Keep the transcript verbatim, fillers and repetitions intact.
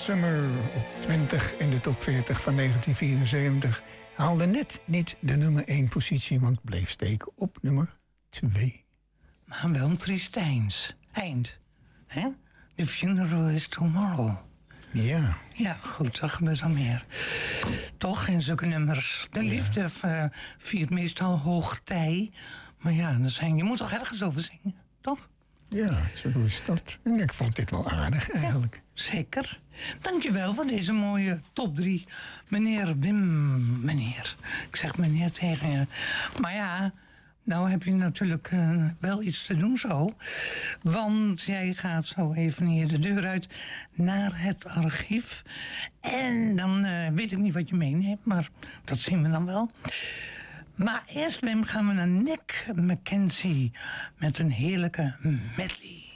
Summer op twintig in de top veertig van negentien vierenzeventig. Haalde net niet de nummer één positie, want bleef steken op nummer twee. Maar wel een triest eind. eind. Hè? The funeral is tomorrow. Ja. Ja, goed, dat gebeurt al meer. Toch, in zulke nummers. De ja. liefde uh, viert meestal hoogtij. Maar ja, dan zijn, je moet toch ergens over zingen, toch? Ja, zo is dat. En ik vond dit wel aardig, eigenlijk. Ja, zeker. Dankjewel voor deze mooie top drie. Meneer Wim, meneer. Ik zeg meneer tegen je. Maar ja, nou heb je natuurlijk uh, wel iets te doen zo. Want jij gaat zo even hier de deur uit naar het archief. En dan uh, weet ik niet wat je meeneemt, maar dat zien we dan wel. Maar eerst, Wim, gaan we naar Nick Mackenzie met een heerlijke medley.